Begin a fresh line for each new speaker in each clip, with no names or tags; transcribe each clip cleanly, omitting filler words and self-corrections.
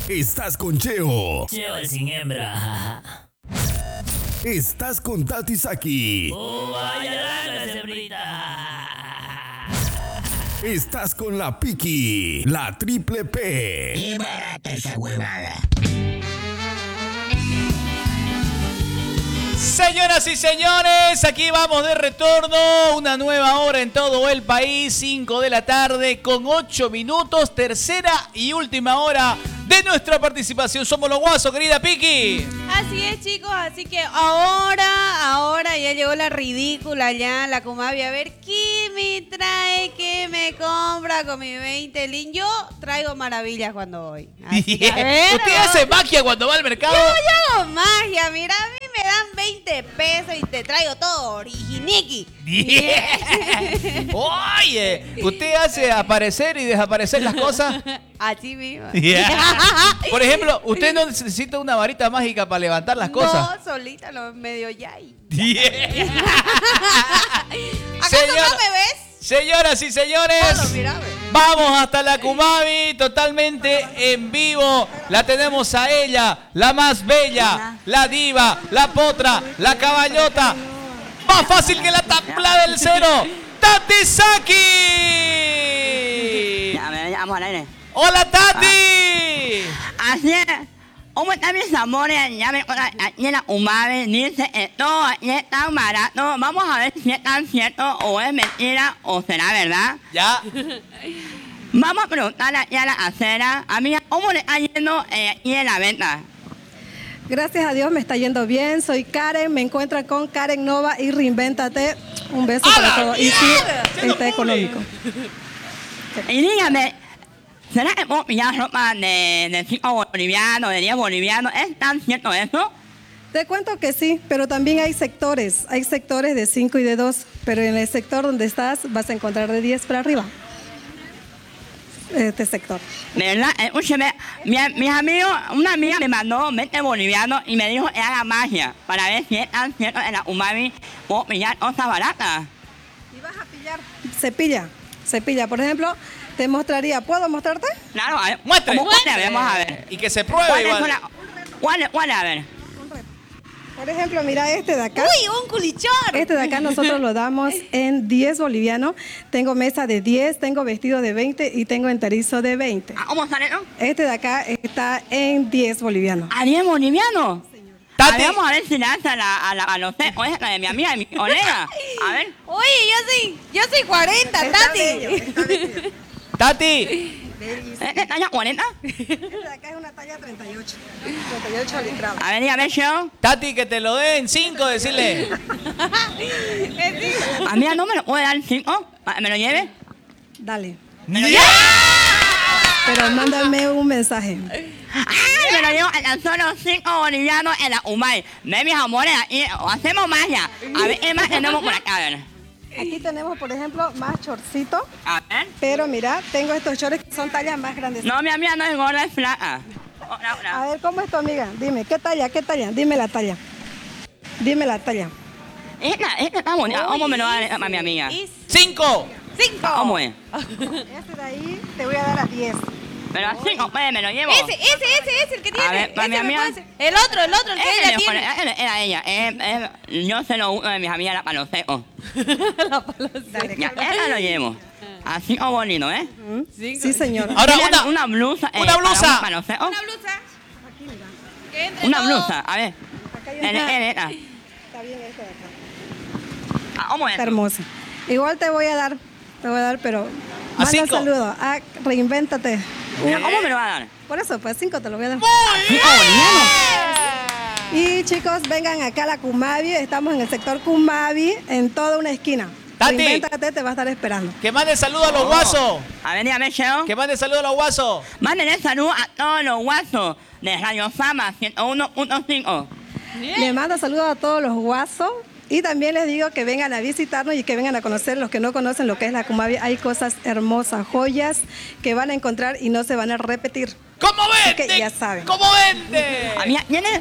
Estás con Cheo.
Cheo el sin hembra.
Estás con Tati Saki.
Vaya sembrita.
Estás con la Piki, la triple P.
¡Qué barata esa huevada!
Señoras y señores, aquí vamos de retorno, una nueva hora en todo el país, 5 de la tarde con 8 minutos, tercera y última hora de nuestra participación. Somos los Guasos, querida Piki.
Así es, chicos, así que ahora ya llegó la ridícula ya, la Kumabi, a ver qué me trae, qué me compra con mi 20 lin. Yo traigo maravillas cuando voy. Así que, a ver,
¿Usted hace magia cuando va al mercado?
Yo hago magia, mira, a mí me dan 20 pesos y te traigo todo originiki.
Oye, ¿usted hace aparecer y desaparecer las cosas?
Así mismo.
Por ejemplo, ¿usted no necesita una varita mágica para levantar las cosas?
No, solita, lo medio ya.
¿Acaso
no me ves?
Señoras y señores, vamos hasta la Kumabi totalmente en vivo. La tenemos a ella, la más bella, la diva, la potra, la caballota. Más fácil que la tabla del cero, Tati Saki.
Vamos al aire.
¡Hola, Tati!
Así es. ¿Cómo están mis amores? Ya me aquí en la Kumabi dice esto aquí es tan barato. Vamos a ver si es tan cierto o es mentira o será verdad.
Ya.
Vamos a preguntarle aquí a la acera. Amiga, ¿cómo le está yendo aquí en la venta?
Gracias a Dios me está yendo bien. Soy Karen, me encuentran con Karen Nova y Reinvéntate. Un beso para todos. Y sí, está económico.
Y dígame, ¿será que puedo pillar ropa de 5 bolivianos, de 10 bolivianos? ¿Es tan cierto eso?
Te cuento que sí, pero también hay sectores de 5 y de 2, pero en el sector donde estás vas a encontrar de 10 para arriba. Este sector.
¿Verdad? Escúcheme, mis amigos, una amiga me mandó 20 bolivianos y me dijo que haga magia para ver si es tan cierto en la Kumabi puedo pillar cosas baratas.
Y vas a pillar. Cepilla. Por ejemplo, te mostraría. ¿Puedo mostrarte?
Claro, a ver,
Muestre.
vamos a ver.
Y que se pruebe igual.
¿Cuál? A ver.
Por ejemplo, mira este de acá.
¡Uy, un culichón!
Este de acá nosotros lo damos en 10 bolivianos. Tengo mesa de 10, tengo vestido de 20 y tengo enterizo de 20.
¿Cómo sale, no?
Este de acá está en 10 bolivianos.
¿A 10 bolivianos?
Tati.
Vamos a ver si le hace a los o es la de mi amiga y mi colega. A ver.
Oye, yo soy 40, Tati.
Tati.
¿Es talla 40?
Este de acá es una talla 38. 38 litrados.
A ver, yo.
Tati, que te lo den 5, decirle.
Amiga, ¿no me lo puede dar 5? ¿Me lo lleve?
Dale.
¡Yeah!
Pero mándame un mensaje.
¡Ay, me lo llevo a tan solo 5 bolivianos en la Kumabi! Ve, mis amores, aquí hacemos magia. A ver, ¿qué más tenemos por acá? A ver.
Aquí tenemos, por ejemplo, más chorcito.
A ver.
Pero mira, tengo estos shorts que son tallas más grandes.
No, mi amiga no es gorda, es flaca.
A ver, ¿cómo es tu amiga? Dime, ¿qué talla? Dime la talla.
Esta está bonita. ¿Cómo me lo va a dar a mi amiga?
5.
¿Cómo es?
Este de ahí te voy a dar a 10.
Pero a 5, pues, me lo llevo.
Ese, el que tiene.
A ver, para mi
Ese me
amiga.
puede ser. El otro, el que ella tiene.
Era ella. Yo se lo uso de mis amigas la palo seco.
Dale,
Ya, esa lo llevo. A 5 bolinos, ¿eh?
Sí, señora.
Ahora
Mira, una blusa.
una blusa.
para un palo seco.
Una blusa. Que entre
Una
todo.
blusa, a ver.
Acá hay una.
Esta.
Está bien este de acá.
¿Cómo es?
Está hermosa. Igual te voy a dar, pero
¿A
manda
5?
saludos. Reinvéntate.
¿Cómo me lo va a dar?
Por eso, pues 5 te lo voy a dar.
¿5 bolivianos?
Y chicos, vengan acá a la Kumabi. Estamos en el sector Kumabi, en toda una esquina.
Tati.
Reinvéntate, te va a estar esperando.
Que mande saludos a los Guasos.
A ver, dígame, Cheo.
Que mande saludos a los Guasos.
Mándenle saludos a todos los guasos de Radio Fama 101.5.
Le mando saludos a todos los guasos. Y también les digo que vengan a visitarnos y que vengan a conocer, los que no conocen lo que es la Kumabi. Hay cosas hermosas, joyas que van a encontrar y no se van a repetir.
¿Cómo vende?
Que ya saben.
¿Cómo vende?
Amiga,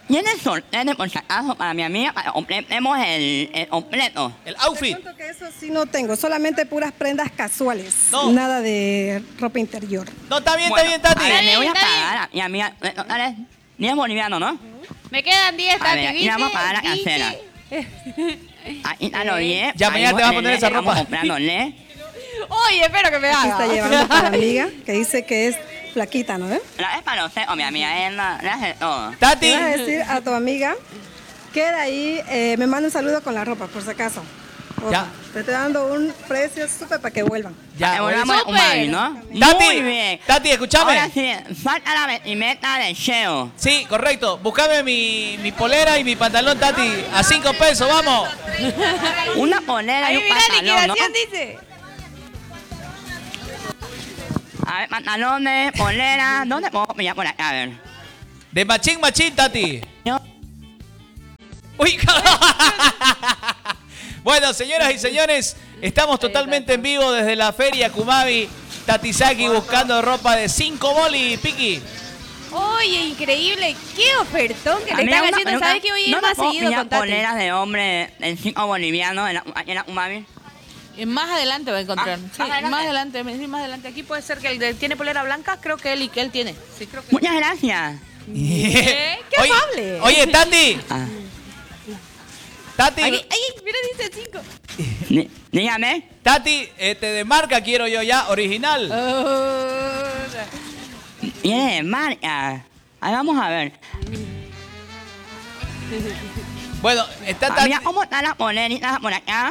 ¿Tienes sorteo por si acaso para mi amiga? Para que completemos el completo.
El
Te
outfit.
cuento que eso sí no tengo, solamente puras prendas casuales.
No.
Nada de ropa interior.
No, está bien,
Bueno,
Tati.
A ver, le voy a
Está bien.
pagar a mi amiga. Dale, 10 bolivianos, ¿no?
Me quedan 10,
A
Tati,
ver,
¿viste?
y vamos a pagar la
¿Viste?
casera. Ahí está los 10.
Ya, mañana
Ahí
te vas a
vos
poner esa
tenés,
ropa.
Vamos comprándole.
Oye, espero que me
Aquí está
haga.
llevando para la amiga, que dice que es flaquita, ¿no?
La es para los secos, mi amiga. Es la hace todo.
Tati.
Le vas a decir a tu amiga que de ahí me manda un saludo con la ropa, por si acaso. Ojo,
Ya.
Te estoy dando un precio súper para que vuelvan.
Ya,
Volvamos a
Súper.
Umami, ¿no?
Tati,
Muy bien.
Tati, escúchame.
Ahora sí, falta la vestimenta de Cheo.
Sí, correcto. Búscame mi polera y mi pantalón, Tati. A 5 pesos, vamos.
Una polera y
Ahí
un
mira,
pantalón, ¿no?
liquidación dice.
A ver, pantalones, polera. ¿Dónde puedo pillar por acá? A ver.
De machín, Tati.
Yo-
Uy, bueno, señoras y señores, estamos totalmente en vivo desde la feria Kumabi Tatizaki buscando ropa de 5 bolis, Piki.
Oye, increíble. Qué ofertón que le
Amiga,
están
una
haciendo.
pregunta.
¿Sabes que voy a ir
¿No me
más
puedo
seguido
pillar
con Tati?
poleras de hombre en 5 bolivianos en la Umami?
Más adelante va a encontrar.
Ah,
Sí, más adelante. Sí, más adelante. Aquí puede ser que el que tiene polera blanca, creo que él tiene. Sí, creo que.
Muchas gracias.
¡Qué
Oye,
amable!
Oye, Tati.
Ah,
Tati,
Aquí, ay, mira, dice 5.
dígame.
Tati, de marca quiero yo ya, original.
Viene de marca. Ahí vamos a ver.
Bueno, está Tati.
Mira cómo está la polerita por acá.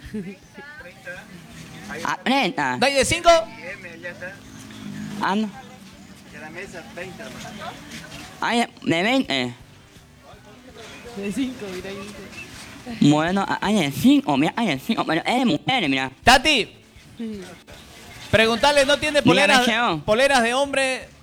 A 30.
¿Dai de 5?
Ah, no. Ay, de 20. De 5, mira. Bueno, hay de 5, mira, hay de 5, pero es de mujeres, mira.
Tati, preguntarle, ¿no tiene
Dígame,
poleras,
Cheo.
poleras de hombre